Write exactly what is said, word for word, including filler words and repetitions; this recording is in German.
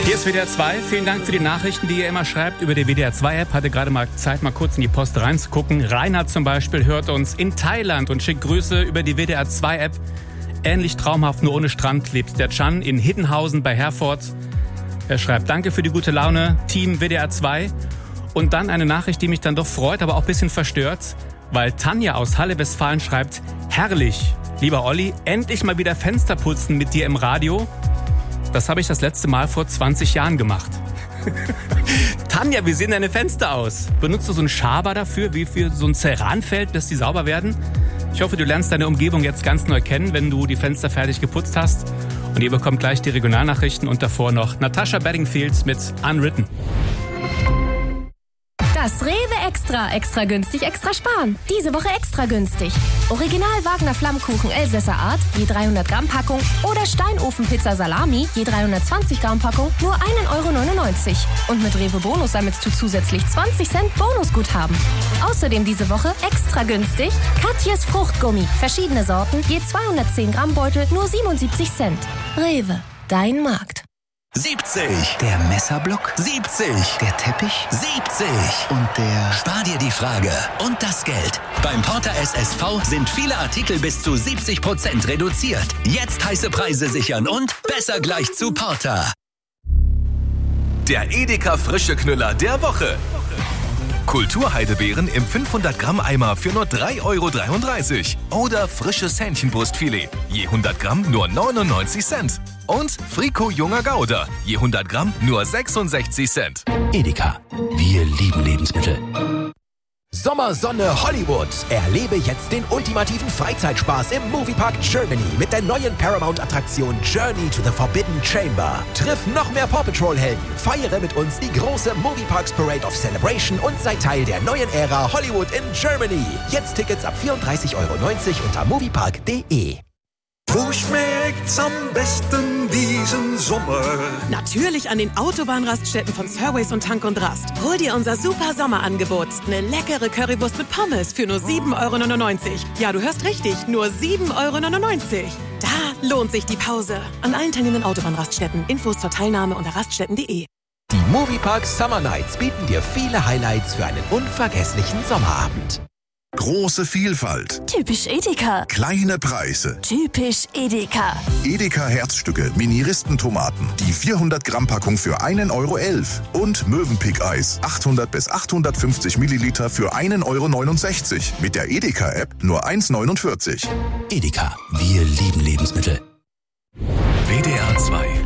Hier ist W D R zwei. Vielen Dank für die Nachrichten, die ihr immer schreibt über die W D R zwei App. Hatte gerade mal Zeit, mal kurz in die Post reinzugucken. Reinhard zum Beispiel hört uns in Thailand und schickt Grüße über die W D R zwei App. Ähnlich traumhaft, nur ohne Strand, lebt der Can in Hiddenhausen bei Herford. Er schreibt, danke für die gute Laune, Team W D R zwei. Und dann eine Nachricht, die mich dann doch freut, aber auch ein bisschen verstört, weil Tanja aus Halle, Westfalen schreibt, herrlich, lieber Olli, endlich mal wieder Fenster putzen mit dir im Radio. Das habe ich das letzte Mal vor zwanzig Jahren gemacht. Tanja, wie sehen deine Fenster aus? Benutzt du so einen Schaber dafür, wie für so ein Ceranfeld, dass die sauber werden? Ich hoffe, du lernst deine Umgebung jetzt ganz neu kennen, wenn du die Fenster fertig geputzt hast. Und ihr bekommt gleich die Regionalnachrichten und davor noch Natasha Bedingfield mit Unwritten. Das Rewe Extra. Extra günstig, extra sparen. Diese Woche extra günstig. Original Wagner Flammkuchen Elsässer Art, je dreihundert Gramm Packung. Oder Steinofenpizza Salami, je dreihundertzwanzig Gramm Packung, nur ein Euro neunundneunzig. Und mit Rewe Bonus sammelst du zusätzlich zwanzig Cent Bonusguthaben. Außerdem diese Woche extra günstig Katjes Fruchtgummi. Verschiedene Sorten, je zweihundertzehn Gramm Beutel, nur siebenundsiebzig Cent. Rewe, dein Markt. siebzig. Der Messerblock. siebzig. Der Teppich. siebzig. Und der... Spar dir die Frage und das Geld. Beim Porter S S V sind viele Artikel bis zu siebzig Prozent reduziert. Jetzt heiße Preise sichern und besser gleich zu Porter. Der Edeka Frische Knüller der Woche. Kulturheidebeeren im fünfhundert Gramm Eimer für nur drei Euro dreiunddreißig. Oder frisches Hähnchenbrustfilet, je hundert Gramm nur neunundneunzig Cent. Und Frico Junger Gouda, je hundert Gramm nur sechsundsechzig Cent. Edeka. Wir lieben Lebensmittel. Sommersonne Hollywood. Erlebe jetzt den ultimativen Freizeitspaß im Moviepark Germany mit der neuen Paramount-Attraktion Journey to the Forbidden Chamber. Triff noch mehr Paw Patrol-Helden, feiere mit uns die große Movieparks Parade of Celebration und sei Teil der neuen Ära Hollywood in Germany. Jetzt Tickets ab vierunddreißig Euro neunzig unter moviepark punkt de. Wo schmeckt's am besten diesen Sommer? Natürlich an den Autobahnraststätten von Surways und Tank und Rast. Hol dir unser super Sommerangebot. Eine leckere Currywurst mit Pommes für nur sieben Euro neunundneunzig. Ja, du hörst richtig, nur sieben Euro neunundneunzig. Da lohnt sich die Pause. An allen teilnehmenden Autobahnraststätten. Infos zur Teilnahme unter raststätten punkt de. Die Moviepark Summer Nights bieten dir viele Highlights für einen unvergesslichen Sommerabend. Große Vielfalt. Typisch Edeka. Kleine Preise. Typisch Edeka. Edeka Herzstücke, Mini-Ristentomaten. Die vierhundert Gramm Packung für ein Euro elf. Und Mövenpick-Eis, achthundert bis achthundertfünfzig Milliliter für ein Euro neunundsechzig. Mit der Edeka-App nur eins Euro neunundvierzig. Edeka. Wir lieben Lebensmittel. W D R zwei.